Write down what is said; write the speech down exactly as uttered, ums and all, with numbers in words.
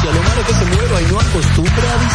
Lo malo que se mueva y no acostumbra a